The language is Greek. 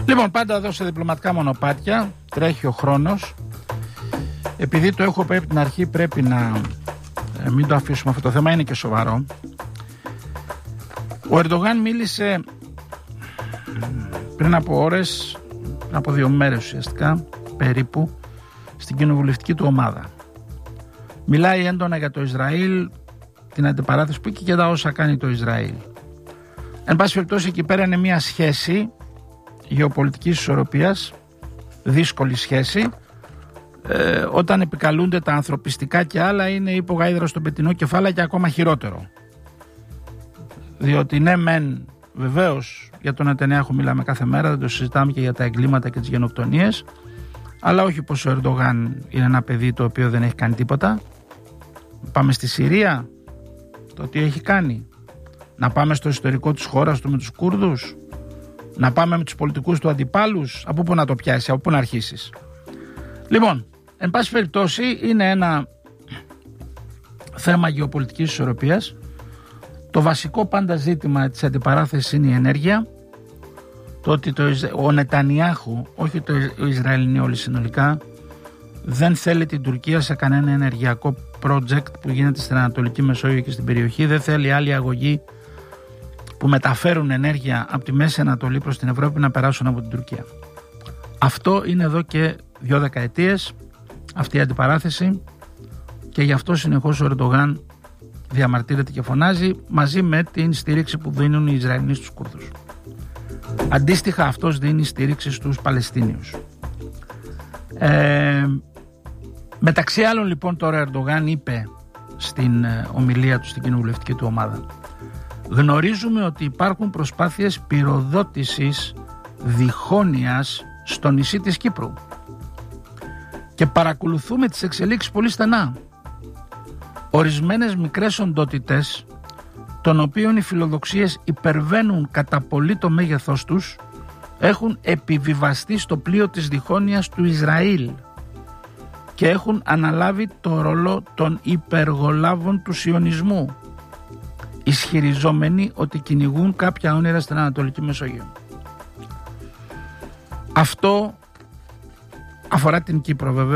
Λοιπόν, πάντα εδώ σε διπλωματικά μονοπάτια τρέχει ο χρόνος. Επειδή το έχω πει από την αρχή, πρέπει να μην το αφήσουμε αυτό το θέμα, είναι και σοβαρό. Ο Ερντογάν μίλησε πριν από ώρες, από 2 μέρες ουσιαστικά, περίπου, στην κοινοβουλευτική του ομάδα. Μιλάει έντονα για το Ισραήλ, την αντιπαράθεση που έχει και τα όσα κάνει το Ισραήλ. Εν πάση περιπτώσει, εκεί πέρα είναι μια σχέση γεωπολιτικής ισορροπίας, δύσκολη σχέση. Όταν επικαλούνται τα ανθρωπιστικά και άλλα, είναι υπογάιδρα στον πετεινό κεφάλα και ακόμα χειρότερο. Διότι ναι μεν, βεβαίως για τον Νετανιάχου μιλάμε κάθε μέρα, δεν το συζητάμε και για τα εγκλήματα και τις γενοκτονίες, αλλά όχι πως ο Ερντογάν είναι ένα παιδί το οποίο δεν έχει κάνει τίποτα. Πάμε στη Συρία, το τι έχει κάνει. Να πάμε στο ιστορικό της χώρας του με τους Κούρδους, να πάμε με τους πολιτικούς του αντιπάλους, από πού να το πιάσει, από πού να αρχίσεις. Λοιπόν, εν πάση περιπτώσει είναι ένα θέμα γεωπολιτικής ισορροπίας. Το βασικό πάντα ζήτημα της αντιπαράθεσης είναι η ενέργεια. Το ότι ο Νετανιάχου, όχι ο Ισραηλινοί όλοι συνολικά, δεν θέλει την Τουρκία σε κανένα ενεργειακό project που γίνεται στην Ανατολική Μεσόγειο και στην περιοχή. Δεν θέλει άλλη αγωγή που μεταφέρουν ενέργεια από τη Μέση Ανατολή προς την Ευρώπη να περάσουν από την Τουρκία. Αυτό είναι εδώ και 2 δεκαετίες, αυτή η αντιπαράθεση, και γι' αυτό συνεχώς ο Ερντογάν διαμαρτύρεται και φωνάζει, μαζί με την στήριξη που δίνουν οι Ισραηλινοί στους Κούρδους. Αντίστοιχα αυτός δίνει στήριξη στους Παλαιστίνιους. Μεταξύ άλλων λοιπόν τώρα ο Ερντογάν είπε στην ομιλία του στην κοινοβουλευτική του ομάδα: γνωρίζουμε ότι υπάρχουν προσπάθειες πυροδότησης διχόνοιας στο νησί της Κύπρου και παρακολουθούμε τις εξελίξεις πολύ στενά. Ορισμένες μικρές οντότητες, των οποίων οι φιλοδοξίες υπερβαίνουν κατά πολύ το μέγεθός τους, έχουν επιβιβαστεί στο πλοίο της διχόνοιας του Ισραήλ και έχουν αναλάβει το ρόλο των υπεργολάβων του σιωνισμού, ισχυριζόμενοι ότι κυνηγούν κάποια όνειρα στην Ανατολική Μεσόγειο. Αυτό αφορά την Κύπρο βέβαια.